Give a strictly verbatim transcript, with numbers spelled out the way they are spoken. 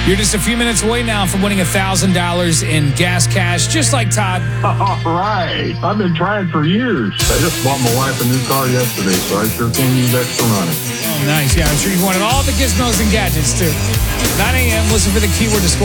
You're just a few minutes away now from winning one thousand dollars in gas cash, just like Todd. All right. I've been trying for years. I just bought my wife a new car yesterday, so I sure can use extra money. Oh, nice. Yeah, I'm sure you wanted all the gizmos and gadgets, too. nine a.m., listen for the keyword to score.